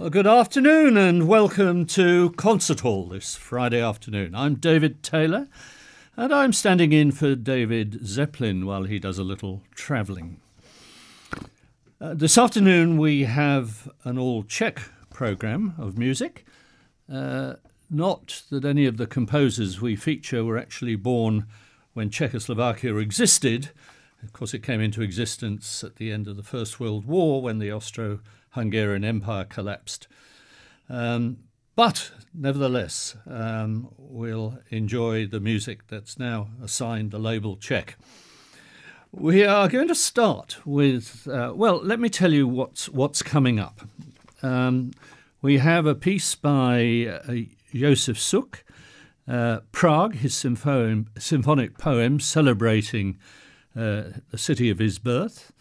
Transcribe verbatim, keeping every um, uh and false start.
Well, good afternoon and welcome to Concert Hall this Friday afternoon. I'm David Taylor and I'm standing in for David Zeppelin while he does a little travelling. Uh, this afternoon we have an all-Czech programme of music. Uh, not that any of the composers we feature were actually born when Czechoslovakia existed. Of course, it came into existence at the end of the First World War when the Austro-Hungarian Empire collapsed. Um, but nevertheless, um, we'll enjoy the music that's now assigned the label Czech. We are going to start with, uh, well, let me tell you what's, what's coming up. Um, we have a piece by uh, Josef Suk, uh, Prague, his symphon- symphonic poem celebrating Uh, the city of his birth.